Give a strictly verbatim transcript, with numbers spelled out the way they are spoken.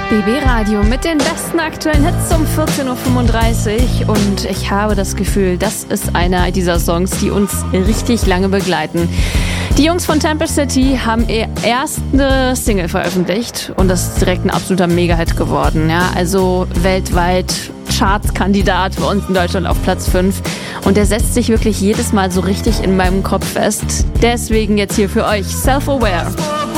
B B Radio mit den besten aktuellen Hits um vierzehn Uhr fünfunddreißig und ich habe das Gefühl, das ist einer dieser Songs, die uns richtig lange begleiten. Die Jungs von Temple City haben ihr erste Single veröffentlicht und das ist direkt ein absoluter Mega-Hit geworden. Ja, also weltweit Charts-Kandidat bei uns in Deutschland auf Platz fünf und der setzt sich wirklich jedes Mal so richtig in meinem Kopf fest. Deswegen jetzt hier für euch Self-Aware.